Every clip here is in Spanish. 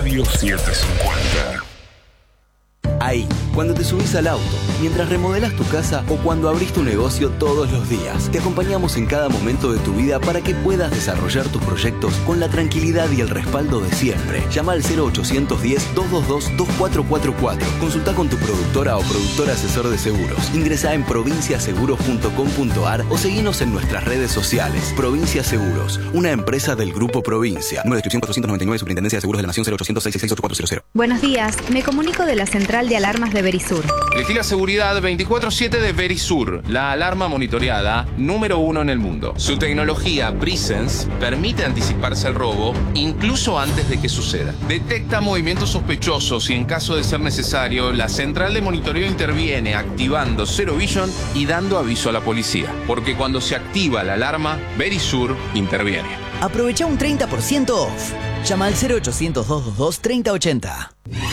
Radio 750. Ahí, cuando te subís al auto, mientras remodelas tu casa o cuando abrís tu negocio todos los días. Te acompañamos en cada momento de tu vida para que puedas desarrollar tus proyectos con la tranquilidad y el respaldo de siempre. Llama al 0810-222-2444. Consulta con tu productora o productor asesor de seguros. Ingresá en provinciaseguros.com.ar o seguinos en nuestras redes sociales. Provincia Seguros, una empresa del Grupo Provincia. Número de inscripción 499, Superintendencia de Seguros de la Nación, 0800-666-8400. Buenos días, me comunico de la central de alarmas de Verisur. Elegí la seguridad 24/7 de Verisur, la alarma monitoreada número 1 en el mundo. Su tecnología Presence permite anticiparse al robo incluso antes de que suceda. Detecta movimientos sospechosos y en caso de ser necesario, la central de monitoreo interviene activando Zero Vision y dando aviso a la policía. Porque cuando se activa la alarma, Verisur interviene. Aprovecha un 30% off. Llama al 0800-222-3080.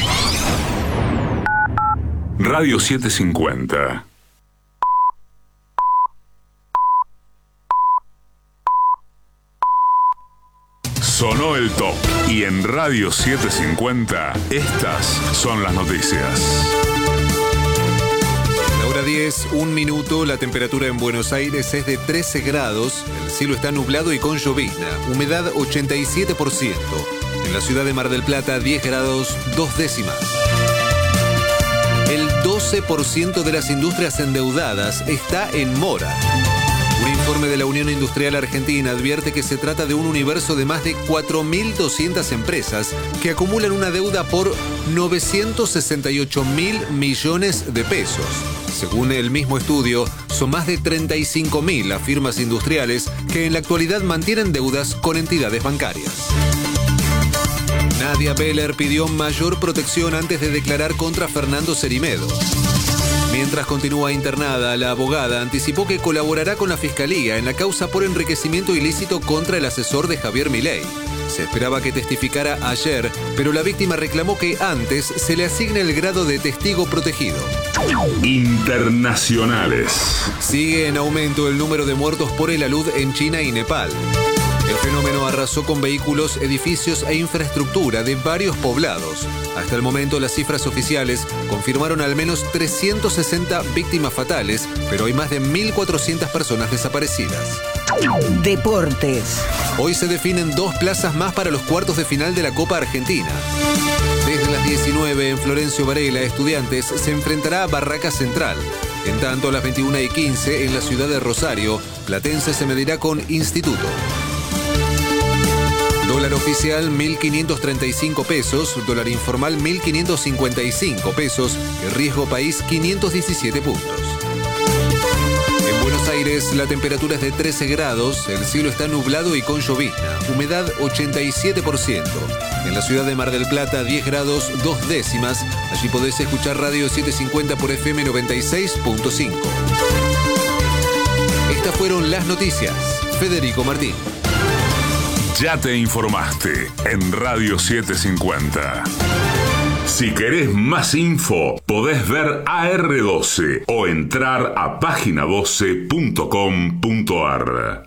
Radio 750. Sonó el top. Y en Radio 750, estas son las noticias. La hora 10, 1 minuto. La temperatura en Buenos Aires es de 13 grados. El cielo está nublado y con llovizna. Humedad 87%. En la ciudad de Mar del Plata, 10 grados 2 décimas. El 12% de las industrias endeudadas está en mora. Un informe de la Unión Industrial Argentina advierte que se trata de un universo de más de 4.200 empresas que acumulan una deuda por 968.000 millones de pesos. Según el mismo estudio, son más de 35.000 las firmas industriales que en la actualidad mantienen deudas con entidades bancarias. Nadia Beller pidió mayor protección antes de declarar contra Fernando Cerimedo. Mientras continúa internada, la abogada anticipó que colaborará con la Fiscalía en la causa por enriquecimiento ilícito contra el asesor de Javier Milei. Se esperaba que testificara ayer, pero la víctima reclamó que antes se le asigne el grado de testigo protegido. Internacionales. Sigue en aumento el número de muertos por el alud en China y Nepal. El fenómeno arrasó con vehículos, edificios e infraestructura de varios poblados. Hasta el momento, las cifras oficiales confirmaron al menos 360 víctimas fatales, pero hay más de 1.400 personas desaparecidas. Deportes. Hoy se definen 2 plazas más para los cuartos de final de la Copa Argentina. Desde las 19 en Florencio Varela, Estudiantes se enfrentará a Barracas Central. En tanto, a las 21:15 en la ciudad de Rosario, Platense se medirá con Instituto. Dólar oficial 1.535 pesos, dólar informal 1.555 pesos, el riesgo país 517 puntos. En Buenos Aires la temperatura es de 13 grados, el cielo está nublado y con llovizna, humedad 87%. En la ciudad de Mar del Plata 10 grados 2 décimas, allí podés escuchar Radio 750 por FM 96.5. Estas fueron las noticias. Federico Martín. Ya te informaste en Radio 750. Si querés más info, podés ver AR12 o entrar a página12.com.ar.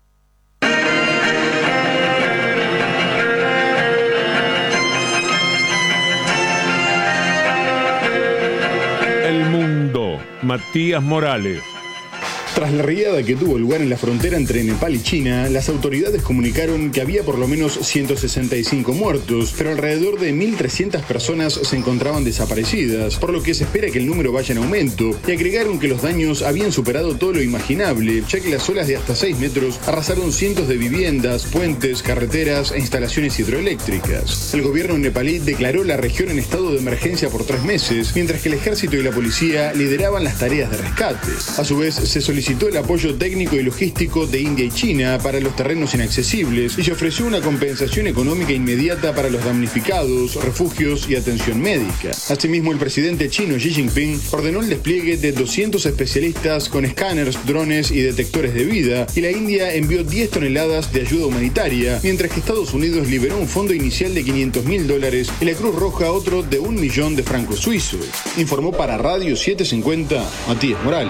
El mundo, Matías Morales. Tras la riada que tuvo lugar en la frontera entre Nepal y China, las autoridades comunicaron que había por lo menos 165 muertos, pero alrededor de 1.300 personas se encontraban desaparecidas, por lo que se espera que el número vaya en aumento, y agregaron que los daños habían superado todo lo imaginable, ya que las olas de hasta 6 metros arrasaron cientos de viviendas, puentes, carreteras e instalaciones hidroeléctricas. El gobierno nepalí declaró la región en estado de emergencia por 3 meses, mientras que el ejército y la policía lideraban las tareas de rescate. A su vez, se solicitó el apoyo técnico y logístico de India y China para los terrenos inaccesibles y se ofreció una compensación económica inmediata para los damnificados, refugios y atención médica. Asimismo, el presidente chino Xi Jinping ordenó el despliegue de 200 especialistas con escáneres, drones y detectores de vida, y la India envió 10 toneladas de ayuda humanitaria, mientras que Estados Unidos liberó un fondo inicial de $500,000 y la Cruz Roja otro de 1 millón de francos suizos. Informó para Radio 750 Matías Morales.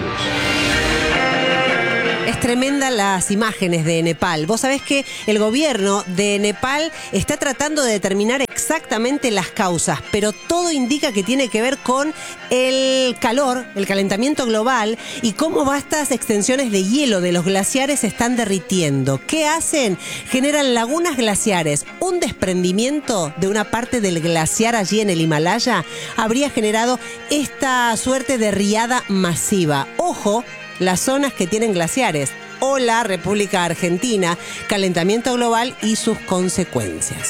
Es tremenda las imágenes de Nepal. Vos sabés que el gobierno de Nepal está tratando de determinar exactamente exactamente las causas, pero todo indica que tiene que ver con el calor, el calentamiento global y cómo vastas extensiones de hielo de los glaciares se están derritiendo. ¿Qué hacen? Generan lagunas glaciares. Un desprendimiento de una parte del glaciar allí en el Himalaya habría generado esta suerte de riada masiva. Ojo, las zonas que tienen glaciares. O la República Argentina, calentamiento global y sus consecuencias.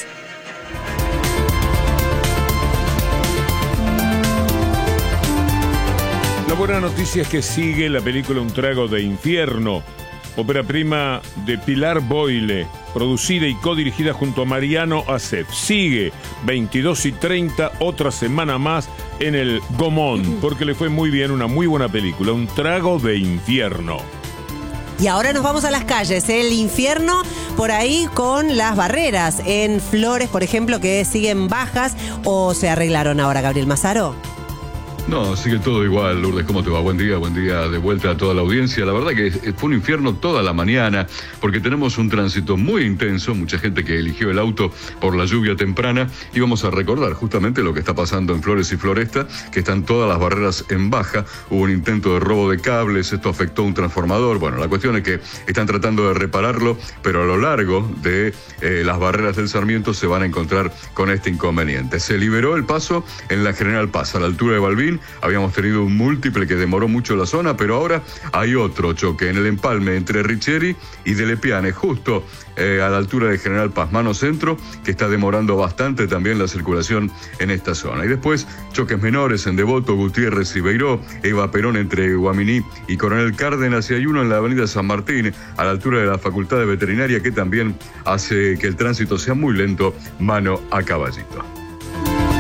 La buena noticia es que sigue la película Un trago de infierno, ópera prima de Pilar Boyle, producida y codirigida junto a Mariano Acef. Sigue 22:30, otra semana más en el Gomón, porque le fue muy bien, una muy buena película, Un trago de infierno. Y ahora nos vamos a las calles, el infierno por ahí con las barreras en Flores, por ejemplo, que siguen bajas o se arreglaron ahora, Gabriel Mazaro. No, sigue todo igual, Lourdes, ¿cómo te va? Buen día de vuelta a toda la audiencia. La verdad que fue un infierno toda la mañana, porque tenemos un tránsito muy intenso, mucha gente que eligió el auto por la lluvia temprana, y vamos a recordar justamente lo que está pasando en Flores y Floresta, que están todas las barreras en baja. Hubo un intento de robo de cables, esto afectó un transformador. Bueno, la cuestión es que están tratando de repararlo, pero a lo largo de las barreras del Sarmiento se van a encontrar con este inconveniente. Se liberó el paso en la General Paz, a la altura de Balbín. Habíamos tenido un múltiple que demoró mucho la zona, pero ahora hay otro choque en el empalme entre Richieri y De Lepiane, justo a la altura de General Paz, mano centro, que está demorando bastante también la circulación en esta zona. Y después choques menores en Devoto, Gutiérrez y Beiró, Eva Perón entre Guaminí y Coronel Cárdenas, y hay uno en la avenida San Martín, a la altura de la Facultad de Veterinaria, que también hace que el tránsito sea muy lento, mano a Caballito.